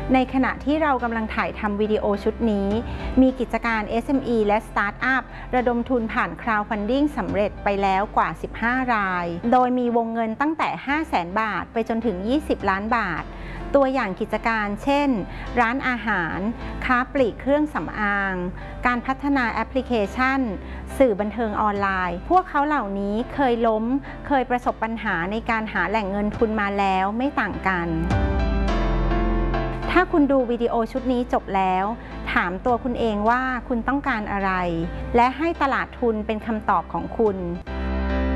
ในขณะที่เรากำลังถ่ายทำวิดีโอชุดนี้มีกิจการ SME และสตาร์ทอัพระดมทุนผ่าน Crowdfunding สำเร็จไปแล้วกว่า 15 รายโดยมีวงเงินตั้งแต่ 500,000 บาทไปจนถึง 20 ล้านบาทตัวอย่างกิจการเช่นร้านอาหารค้าปลีกเครื่องสำอางการพัฒนาแอปพลิเคชันสื่อบันเทิงออนไลน์พวกเขาเหล่านี้เคยล้มเคยประสบปัญหาในการหาแหล่งเงินทุนมาแล้วไม่ต่างกันถ้าคุณดูวิดีโอชุดนี้จบแล้วถามตัวคุณเองว่าคุณต้องการอะไรและให้ตลาดทุนเป็นคำตอบของคุณ